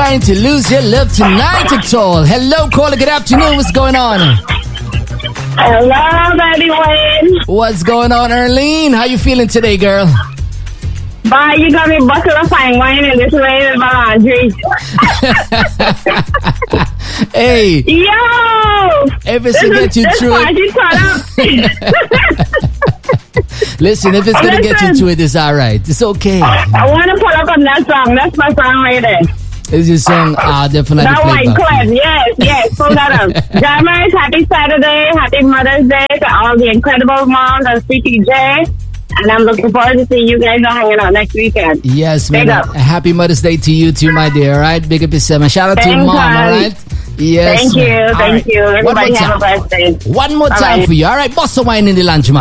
trying to lose your love tonight at all. Hello, caller. Good afternoon. What's going on? Hello, Daddy Wayne. What's going on, Erlene? How you feeling today, girl? Bye, you got me busting a fine wine in this rain in my laundry. Hey. Yo! If it's to get you through it. Listen, if it's going to get you through it, it's all right. It's okay. I want to pull up on that song. That's my song right there. Is your song? Definitely. That one, Cliff. Yes. Pull that up. Jammers, happy Saturday. Happy Mother's Day to all the incredible moms and Sweetie J. And I'm looking forward to seeing you guys hanging out next weekend. Yes, man. Happy Mother's Day to you too, my dear. All right? Big up yourself. Shout out to your mom, all right? Yes. Thank you. Everybody have a blessed day. One more time for you. All right, bust a wine in the lunch, man.